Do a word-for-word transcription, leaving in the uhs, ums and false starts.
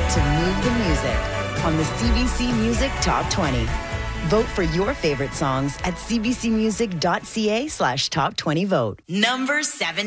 to move the music on the C B C Music Top twenty. Vote for your favorite songs at cbcmusic.ca slash top 20 vote. Number seven.